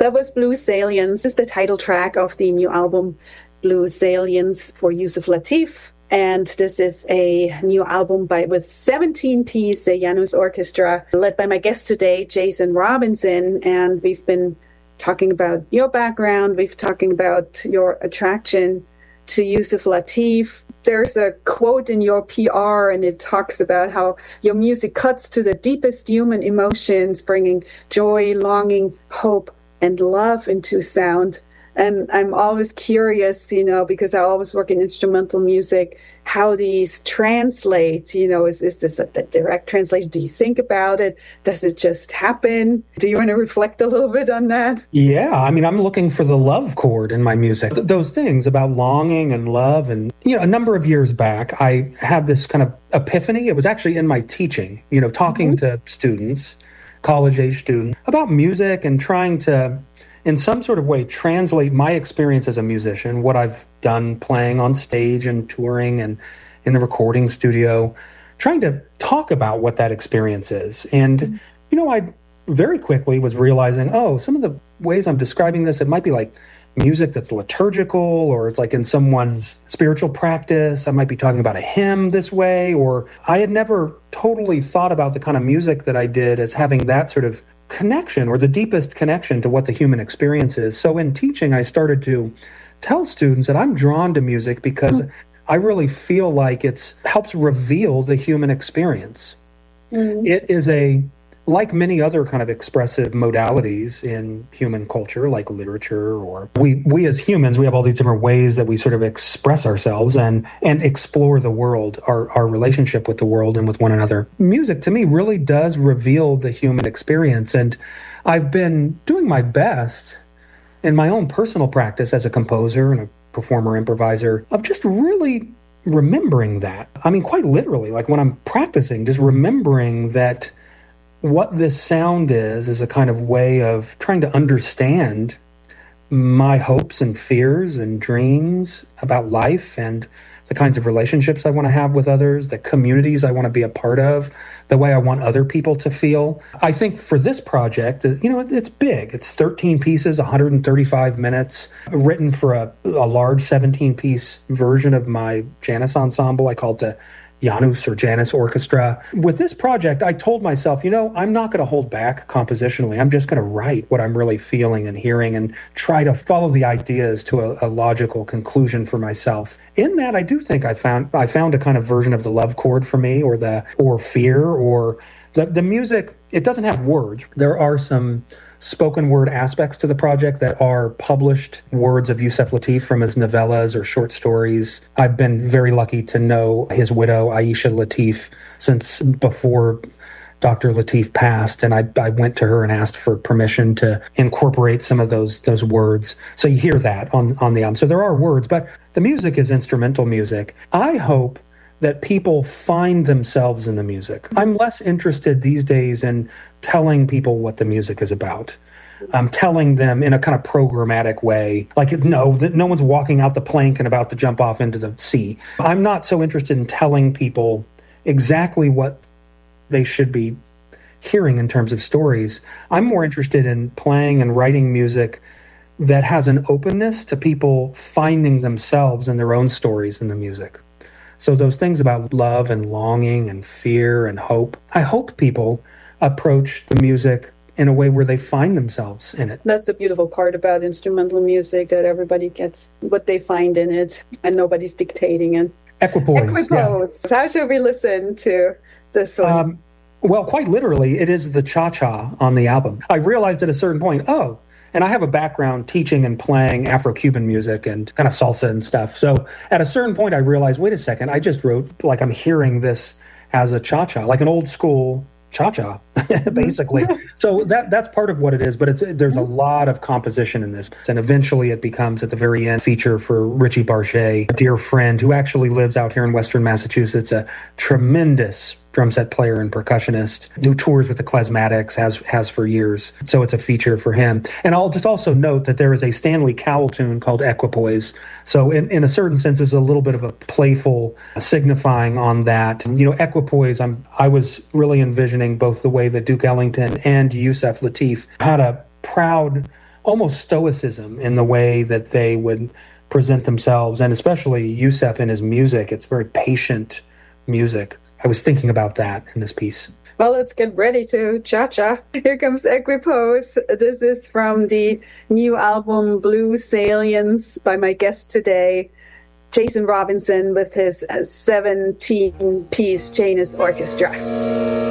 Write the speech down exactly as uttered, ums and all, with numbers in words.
That was Blue Salience. This is the title track of the new album, Blue Salience, for Yusef Lateef. And this is a new album by with seventeen-piece Janus Orchestra, led by my guest today, Jason Robinson. And we've been talking about your background. We've talking about your attraction to Yusef Lateef. There's a quote in your P R, and it talks about how your music cuts to the deepest human emotions, bringing joy, longing, hope, and love into sound. And I'm always curious, you know, because I always work in instrumental music, how these translate, you know, is, is this a, a direct translation? Do you think about it? Does it just happen? Do you want to reflect a little bit on that? Yeah, I mean, I'm looking for the love chord in my music. Th- those things about longing and love. And, you know, a number of years back, I had this kind of epiphany. It was actually in my teaching, you know, talking mm-hmm. to students, college-age students, about music and trying to, in some sort of way, translate my experience as a musician, what I've done playing on stage and touring and in the recording studio, trying to talk about what that experience is. And, mm-hmm. you know, I very quickly was realizing, oh, some of the ways I'm describing this, it might be like music that's liturgical, or it's like in someone's spiritual practice. I might be talking about a hymn this way, or I had never totally thought about the kind of music that I did as having that sort of connection, or the deepest connection to what the human experience is. So in teaching, I started to tell students that I'm drawn to music because mm. I really feel like it helps reveal the human experience. Mm. It is a, like many other kind of expressive modalities in human culture, like literature, or we, we as humans, we have all these different ways that we sort of express ourselves and, and explore the world, our, our relationship with the world and with one another. Music, to me, really does reveal the human experience. And I've been doing my best in my own personal practice as a composer and a performer, improviser, of just really remembering that. I mean, quite literally, like when I'm practicing, just remembering that what this sound is, is a kind of way of trying to understand my hopes and fears and dreams about life and the kinds of relationships I want to have with others, the communities I want to be a part of, the way I want other people to feel. I think for this project, you know, it's big. It's thirteen pieces, one hundred thirty-five minutes, written for a, a large seventeen-piece version of my Janus ensemble. I call it the Janus or Janus Orchestra. With this project, I told myself, you know, I'm not going to hold back compositionally. I'm just going to write what I'm really feeling and hearing and try to follow the ideas to a, a logical conclusion for myself. In that, I do think I found I found a kind of version of the love chord for me, or the or fear, or the, the music. It doesn't have words. There are some spoken word aspects to the project that are published words of Yusef Lateef from his novellas or short stories. I've been very lucky to know his widow, Aisha Lateef, since before Doctor Lateef passed, and I, I went to her and asked for permission to incorporate some of those those words. So you hear that on, on the album. So there are words, but the music is instrumental music. I hope that people find themselves in the music. I'm less interested these days in telling people what the music is about. I'm telling them in a kind of programmatic way, like, no, no one's walking out the plank and about to jump off into the sea. I'm not so interested in telling people exactly what they should be hearing in terms of stories. I'm more interested in playing and writing music that has an openness to people finding themselves in their own stories in the music. So those things about love and longing and fear and hope, I hope people approach the music in a way where they find themselves in it. That's the beautiful part about instrumental music, that everybody gets what they find in it and nobody's dictating it. Equipoise. Equipoise. Yeah. How should we listen to this one? Um, well, quite literally, it is the cha-cha on the album. I realized at a certain point, oh, and I have a background teaching and playing Afro-Cuban music and kind of salsa and stuff. So at a certain point, I realized, wait a second, I just wrote, like, I'm hearing this as a cha-cha, like an old school cha-cha, basically. So that that's part of what it is, but it's there's a lot of composition in this. And eventually it becomes, at the very end, feature for Richie Barget, a dear friend who actually lives out here in Western Massachusetts, a tremendous drum set player and percussionist who tours with the Klezmatics, has has for years. So it's a feature for him. And I'll just also note that there is a Stanley Cowell tune called Equipoise. So in, in a certain sense, is a little bit of a playful signifying on that. You know, Equipoise, I'm, I was really envisioning both the way that Duke Ellington and Yusef Lateef had a proud almost stoicism in the way that they would present themselves, and especially Yusef in his music. It's very patient music. I was thinking about that in this piece. Well, let's get ready to cha-cha. Here comes Equipose. This is from the new album Blue Salience by my guest today, Jason Robinson, with his seventeen-piece Janus Orchestra.